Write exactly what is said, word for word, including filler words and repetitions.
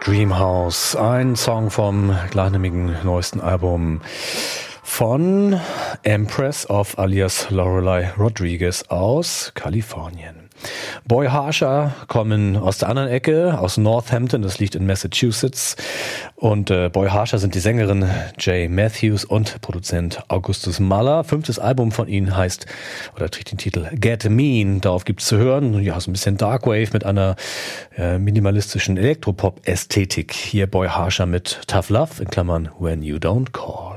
Dreamhouse, ein Song vom gleichnamigen neuesten Album von Empress of alias Lorelei Rodriguez aus Kalifornien. Boy Harsher kommen aus der anderen Ecke, aus Northampton, das liegt in Massachusetts. Und äh, Boy Harsher sind die Sängerin Jay Matthews und Produzent Augustus Mahler. Fünftes Album von ihnen heißt, oder trägt den Titel Get Mean. Darauf gibt's zu hören, ja, so ein bisschen Darkwave mit einer äh, minimalistischen Elektropop-Ästhetik. Hier Boy Harsher mit Tough Love, in Klammern When You Don't Call.